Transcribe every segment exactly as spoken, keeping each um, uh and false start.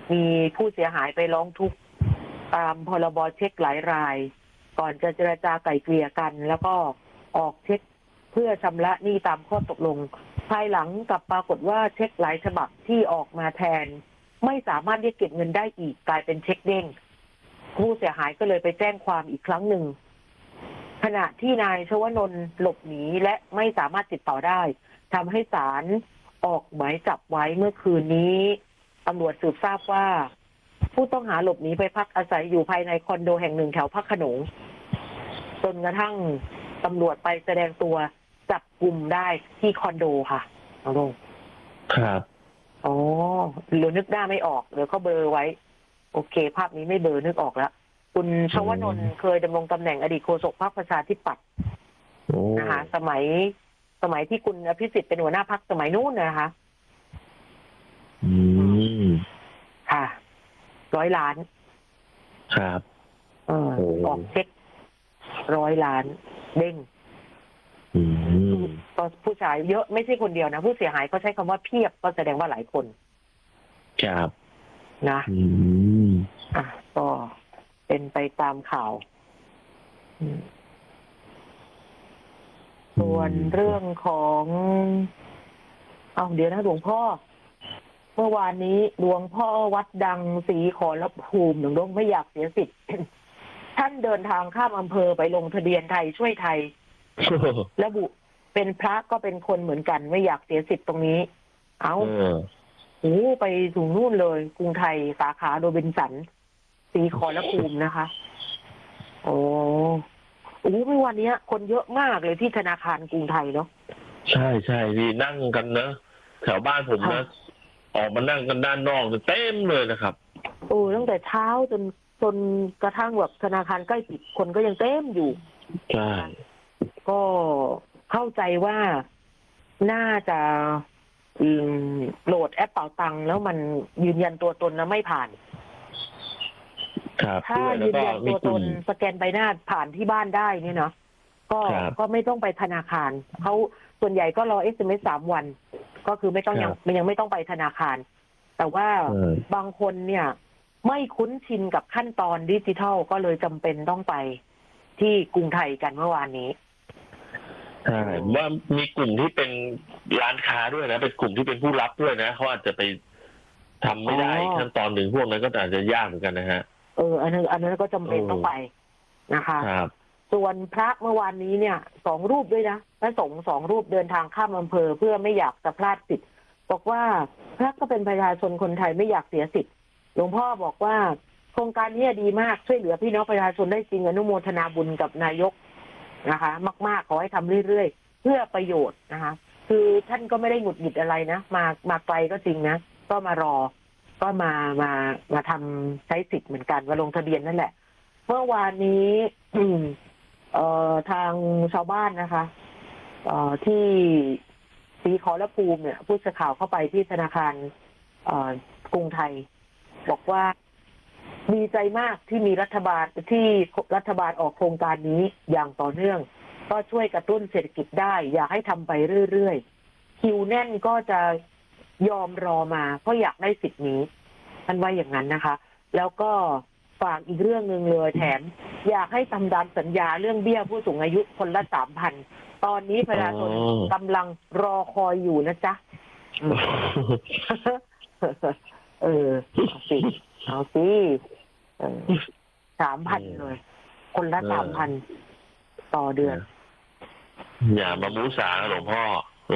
มีผู้เสียหายไปร้องทุกข์ตามพรบเช็คหลายรายก่อนจะเจรจาไกล่เกลี่ยกันแล้วก็ออกเช็คเพื่อชำระหนี้ตามข้อตกลงภายหลังกลับปรากฏว่าเช็คหลายฉบับที่ออกมาแทนไม่สามารถเรียกเก็บเงินได้อีกกลายเป็นเช็คเด้งผู้เสียหายก็เลยไปแจ้งความอีกครั้งหนึ่งขณะที่นายชวนนท์หลบหนีและไม่สามารถติดต่อได้ทำให้ศาลออกหมายจับไว้เมื่อคืนนี้ตำรวจสืบทราบว่าผู้ต้องหาหลบหนีไปพักอาศัยอยู่ภายในคอนโดแห่งหนึ่งแถวพระโขนงจนกระทั่งตำรวจไปแสดงตัวจับกลุ่มได้ที่คอนโดค่ะน้องลงครับอ๋อหรือนึกหน้าไม่ออกเดี๋ยวเขาเบลอไว้โอเคภาพนี้ไม่เบลอนึกออกแล้วคุณชวนนท์เคยดำรงตำแหน่งอดีตโฆษกพรรคประชาธิปัตย์นะคะสมัยสมัยที่คุณอภิสิทธิ์เป็นหัวหน้าพรรคสมัยนู้นนะคะอืมค่ะร้อยล้านครับเออออกเช็คร้อยล้านเด้งก็ผู้ชายเยอะไม่ใช่คนเดียวนะผู้เสียหายก็ใช้คำว่าเพียบก็แสดงว่าหลายคนครับนะอ่ะก็เป็นไปตามข่าวส่วนเรื่องของเอาเดี๋ยวนะหลวงพ่อเมื่อวานนี้หลวงพ่อวัดดังศรีขอรภูมิหลวงพ่อไม่อยากเสียสิทธิ์ท่านเดินทางข้ามอำเภอไปลงทะเบียนไทยช่วยไทยระบุเป็นพระก็เป็นคนเหมือนกันไม่อยากเสียสิทธิ์ตรงนี้เอาโอ้ไปถึงนู่นเลยกรุงไทยสาขาโรบินสันศรีขอรภูมินะคะโอ้โอ้เมื่อวันนี้คนเยอะมากเลยที่ธนาคารกรุงไทยเนาะใช่ใช่พี่นั่งกันนะแถวบ้านผมนะออกมานั่งกันด้านนอกเต็มเลยนะครับโอ้ตั้งแต่เช้าจนจนกระทั่งแบบธนาคารใกล้ปิดคนก็ยังเต็มอยู่ใช่ก็เข้าใจว่าน่าจะโหลดแอปเป๋าตังค์แล้วมันยืนยันตัวตนแล้วไม่ผ่านถ้ายืนยันตัวตนสแกนใบหน้าผ่านที่บ้านได้เนี่ยเนาะก็ก็ไม่ต้องไปธนาคารเขาส่วนใหญ่ก็รอ เอส เอ็ม เอส สามวันก็คือไม่ต้องยังยังไม่ต้องไปธนาคารแต่ว่าบางคนเนี่ยไม่คุ้นชินกับขั้นตอนดิจิทัลก็เลยจำเป็นต้องไปที่กรุงไทยกันเมื่อวานนี้ใช่ว่ามีกลุ่มที่เป็นร้านค้าด้วยนะเป็นกลุ่มที่เป็นผู้รับด้วยนะเขาอาจจะไปทำไม่ได้ขั้นตอนหนึ่งพวกนั้นก็อาจจะยากเหมือนกันนะฮะเอออันนั้นอันนั้นก็จำเป็นต้องไปนะคะครับส่วนพระเมื่อวานนี้เนี่ยสองรูปด้วยนะพระสงฆ์สองรูปเดินทางข้ามอำเภอเพื่อไม่อยากจะพลาดสิทธิ์บอกว่าพระก็เป็นประชาชนคนไทยไม่อยากเสียสิทธิ์หลวงพ่อบอกว่าโครงการนี้ดีมากช่วยเหลือพี่น้องประชาชนได้จริงอนุโมทนาบุญกับนายกนะคะมากๆขอให้ทำเรื่อยๆเพื่อประโยชน์นะคะคือท่านก็ไม่ได้หงุดหงิดอะไรนะมามาไกลก็จริงนะก็มารอก็มามามาทำใช้สิทธิ์เหมือนกันมาลงทะเบียนนั่นแหละเมื่อวานนี้เอ่อทางชาวบ้านนะคะเอ่อที่ศรีขอรภูมิเนี่ยผู้สื่อข่าวเข้าไปที่ธนาคารเอ่อกรุงไทยบอกว่าดีใจมากที่มีรัฐบาลที่รัฐบาลออกโครงการนี้อย่างต่อเนื่องก็ช่วยกระตุ้นเศรษฐกิจได้อยากให้ทำไปเรื่อยๆคิวแน่นก็จะยอมรอมาเพราะอยากได้สิทธิ์นี้ท่านว่าอย่างนั้นนะคะแล้วก็ฝากอีกเรื่องหนึ่งเลยแถมอยากให้ทำตามสัญญาเรื่องเบี้ยผู้สูงอายุคนละสามพันตอนนี้ประชาชนกำลังรอคอยอยู่นะจ๊ะเออเอาสิเอาสิสามพันเลยคนละสามพันต่อเดือนอย่ามามูสาหลวงพ่อเอ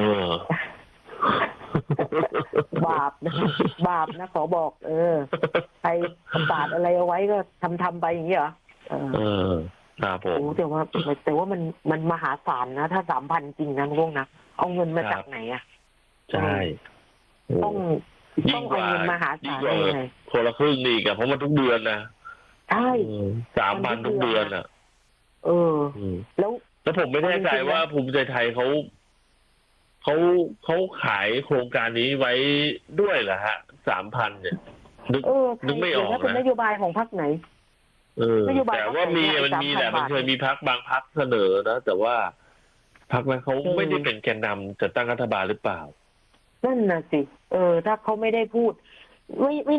อบาปนะบาปนะขอบอกเออใครประกาศอะไรเอาไว้ก็ทำทำไปอย่างนี้เหรอเออครับผมแต่ว่าแต่ว่ามันมันมหาศาลนะถ้าสามพันจริงนะลุงนะเอาเงินมาจากไหนอ่ะใช่ต้องต้องเอาเงินมาหาศาลยังไงคนละครึ่งนี่กับเพราะมันทุกเดือนนะใช่สามพันทุกเดือนอ่ะเออแล้วแล้วผมไม่แน่ใจว่าภูมิใจไทยเขาเขาเขาขายโครงการนี้ไว้ด้วยเหรอฮะสามพันเนี่ยนึกนึกไม่ออกนะเป็นนโยบายของพรรคไหนเออแต่ว่ามีมันมีแหละมันเคยมีพรรคบางพรรคเสนอนะแต่ว่าพรรคนั้นเขาไม่ได้เป็นแกนนำจะตั้งรัฐบาลหรือเปล่านั่นน่ะสิเออถ้าเขาไม่ได้พูดไม่ไม่